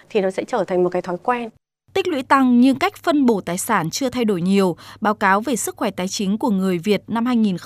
thì nó sẽ trở thành một cái thói quen. Tích lũy tăng nhưng cách phân bổ tài sản chưa thay đổi nhiều. Báo cáo về sức khỏe tài chính của người Việt năm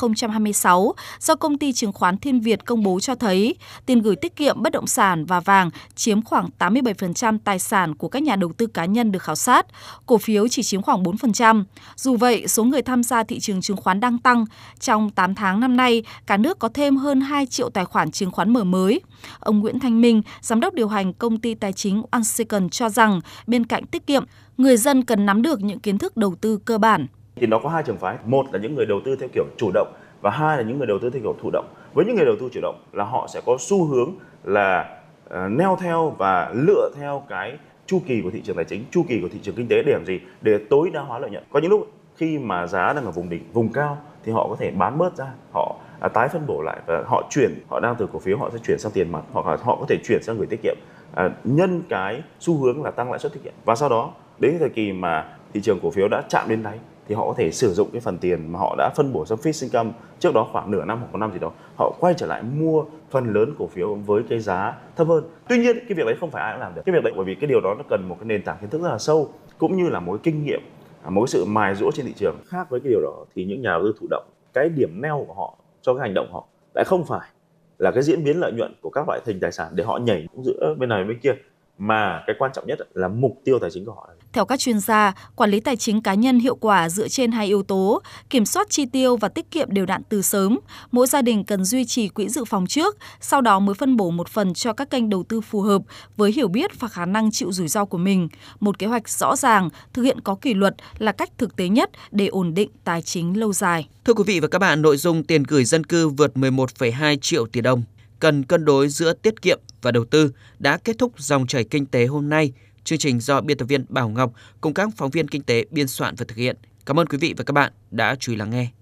2026 do công ty chứng khoán Thiên Việt công bố cho thấy tiền gửi tiết kiệm, bất động sản và vàng chiếm khoảng 87% tài sản của các nhà đầu tư cá nhân được khảo sát, cổ phiếu chỉ chiếm khoảng 4%. Dù vậy, số người tham gia thị trường chứng khoán đang tăng. Trong 8 tháng năm nay, cả nước có thêm hơn 2 triệu tài khoản chứng khoán mở mới. Ông Nguyễn Thanh Minh, giám đốc điều hành công ty tài chính One Second cho rằng bên cạnh tiết kiệm, người dân cần nắm được những kiến thức đầu tư cơ bản. Thì nó có hai trường phái, một là những người đầu tư theo kiểu chủ động và hai là những người đầu tư theo kiểu thụ động. Với những người đầu tư chủ động là họ sẽ có xu hướng là neo theo và lựa theo cái chu kỳ của thị trường tài chính, chu kỳ của thị trường kinh tế để làm gì? Để tối đa hóa lợi nhuận. Có những lúc khi mà giá đang ở vùng đỉnh, vùng cao thì họ có thể bán bớt ra, họ tái phân bổ lại và họ đang từ cổ phiếu họ sẽ chuyển sang tiền mặt hoặc là họ có thể chuyển sang gửi tiết kiệm, nhân cái xu hướng là tăng lãi suất tiết kiệm. Và sau đó đến thời kỳ mà thị trường cổ phiếu đã chạm đến đáy thì họ có thể sử dụng cái phần tiền mà họ đã phân bổ sang fixed income trước đó khoảng nửa năm hoặc một năm gì đó, họ quay trở lại mua phần lớn cổ phiếu với cái giá thấp hơn. Tuy nhiên cái việc đấy không phải ai cũng làm được. Cái việc đấy bởi vì cái điều đó nó cần một cái nền tảng kiến thức rất là sâu cũng như là một cái kinh nghiệm, một cái sự mài giũa trên thị trường. Khác với cái điều đó thì những nhà đầu tư thụ động, cái điểm neo của họ cho cái hành động của họ lại không phải là cái diễn biến lợi nhuận của các loại hình tài sản để họ nhảy giữa bên này bên kia, mà cái quan trọng nhất là mục tiêu tài chính của họ. Theo các chuyên gia, quản lý tài chính cá nhân hiệu quả dựa trên hai yếu tố, kiểm soát chi tiêu và tiết kiệm đều đặn từ sớm. Mỗi gia đình cần duy trì quỹ dự phòng trước, sau đó mới phân bổ một phần cho các kênh đầu tư phù hợp với hiểu biết và khả năng chịu rủi ro của mình. Một kế hoạch rõ ràng, thực hiện có kỷ luật là cách thực tế nhất để ổn định tài chính lâu dài. Thưa quý vị và các bạn, nội dung tiền gửi dân cư vượt 11,2 triệu tỷ đồng, cần cân đối giữa tiết kiệm và đầu tư đã kết thúc dòng chảy kinh tế hôm nay. Chương trình do biên tập viên Bảo Ngọc cùng các phóng viên kinh tế biên soạn và thực hiện. Cảm ơn quý vị và các bạn đã chú ý lắng nghe.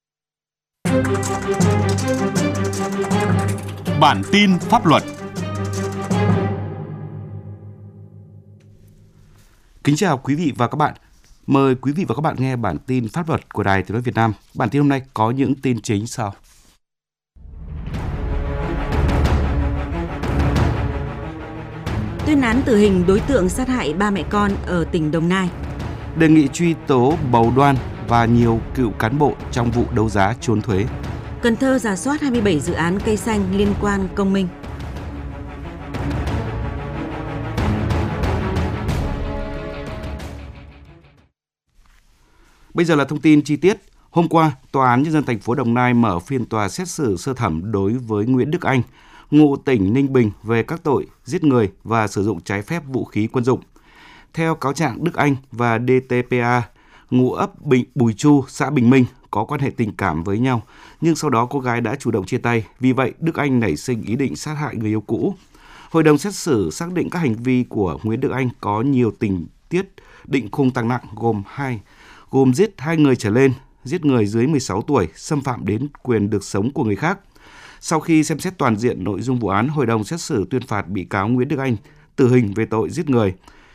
Bản tin pháp luật. Kính chào quý vị và các bạn. Mời quý vị và các bạn nghe bản tin pháp luật của Đài Tiếng nói Việt Nam. Bản tin hôm nay có những tin chính sau. Tuyên án tử hình đối tượng sát hại ba mẹ con ở tỉnh Đồng Nai. Đề nghị truy tố Bầu Đoan và nhiều cựu cán bộ trong vụ đấu giá trốn thuế. Cần Thơ rà soát 27 dự án cây xanh liên quan công minh. Bây giờ là thông tin chi tiết. Hôm qua, Tòa án Nhân dân thành phố Đồng Nai mở phiên tòa xét xử sơ thẩm đối với Nguyễn Đức Anh, ngụ tỉnh Ninh Bình về các tội giết người và sử dụng trái phép vũ khí quân dụng. Theo cáo trạng, Đức Anh và DTPA, ngụ ấp Bùi Chu, xã Bình Minh, có quan hệ tình cảm với nhau, nhưng sau đó cô gái đã chủ động chia tay. Vì vậy, Đức Anh nảy sinh ý định sát hại người yêu cũ. Hội đồng xét xử xác định các hành vi của Nguyễn Đức Anh có nhiều tình tiết định khung tăng nặng gồm giết 2 người trở lên, giết người dưới 16 tuổi, xâm phạm đến quyền được sống của người khác. Sau khi xem xét toàn diện nội dung vụ án, Hội đồng xét xử tuyên phạt bị cáo Nguyễn Đức Anh tử hình về tội giết người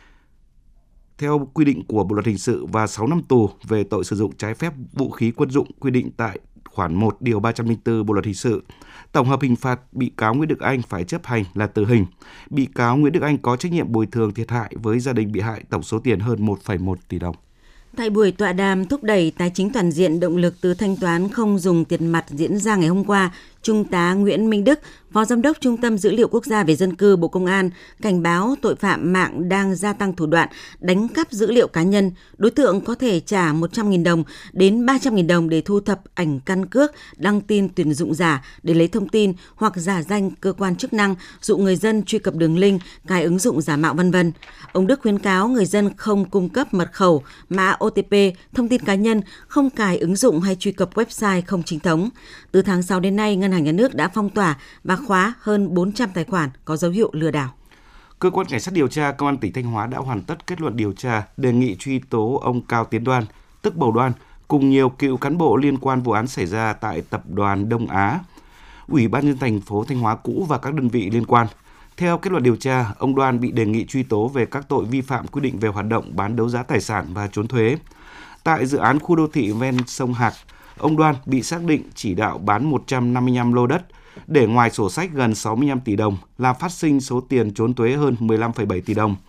theo quy định của Bộ luật hình sự và 6 năm tù về tội sử dụng trái phép vũ khí quân dụng quy định tại khoản 1 điều 304 Bộ luật hình sự. Tổng hợp hình phạt bị cáo Nguyễn Đức Anh phải chấp hành là tử hình. Bị cáo Nguyễn Đức Anh có trách nhiệm bồi thường thiệt hại với gia đình bị hại tổng số tiền hơn 1,1 tỷ đồng. Tại buổi tọa đàm thúc đẩy tài chính toàn diện, động lực từ thanh toán không dùng tiền mặt diễn ra ngày hôm qua, Trung tá Nguyễn Minh Đức, Phó Giám đốc Trung tâm Dữ liệu Quốc gia về Dân cư Bộ Công an, cảnh báo tội phạm mạng đang gia tăng thủ đoạn đánh cắp dữ liệu cá nhân. Đối tượng có thể trả 100.000 đồng đến 300.000 đồng để thu thập ảnh căn cước, đăng tin tuyển dụng giả để lấy thông tin hoặc giả danh cơ quan chức năng, dụ người dân truy cập đường link, cài ứng dụng giả mạo v.v. Ông Đức khuyến cáo người dân không cung cấp mật khẩu, mã OTP, thông tin cá nhân, không cài ứng dụng hay truy cập website không chính thống. Từ tháng 6 đến nay, Ngân hàng Nhà nước đã phong tỏa và khóa hơn 400 tài khoản có dấu hiệu lừa đảo. Cơ quan Cảnh sát điều tra Công an tỉnh Thanh Hóa đã hoàn tất kết luận điều tra, đề nghị truy tố ông Cao Tiến Đoan, tức Bầu Đoan, cùng nhiều cựu cán bộ liên quan vụ án xảy ra tại Tập đoàn Đông Á, Ủy ban nhân dân thành phố Thanh Hóa cũ và các đơn vị liên quan. Theo kết luận điều tra, ông Đoan bị đề nghị truy tố về các tội vi phạm quy định về hoạt động bán đấu giá tài sản và trốn thuế. Tại dự án khu đô thị ven sông Hạc, ông Đoan bị xác định chỉ đạo bán 155 lô đất, để ngoài sổ sách gần 65 tỷ đồng, làm phát sinh số tiền trốn thuế hơn 15,7 tỷ đồng.